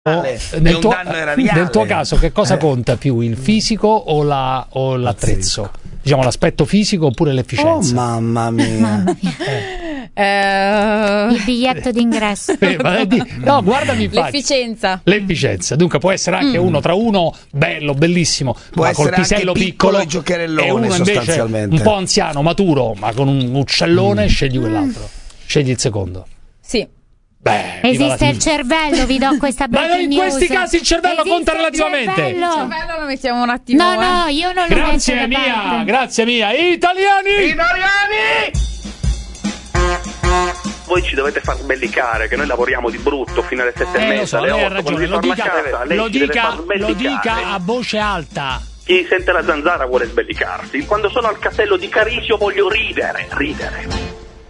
Nel tuo caso che cosa conta più, il fisico o l'attrezzo? Diciamo l'aspetto fisico oppure l'efficienza? Oh mamma mia. Il biglietto d'ingresso. No, guardami, l'efficienza. Dunque può essere anche uno tra uno bello, bellissimo, può ma col pisello piccolo e giocherellone, e uno invece sostanzialmente un po' anziano, maturo, ma con un uccellone, scegli quell'altro. Scegli il secondo. Sì. Beh, esiste il cervello, vi do questa breaking news. Ma in questi casi il cervello conta relativamente. Il cervello lo mettiamo un attimo. No, io non lo metto da parte. Grazie mia. Italiani! Voi ci dovete far sbellicare, che noi lavoriamo di brutto fino alle 7:30, alle 8. Lo dica a voce alta. Chi sente la zanzara vuole sbellicarsi. Quando sono al castello di Carisio voglio ridere.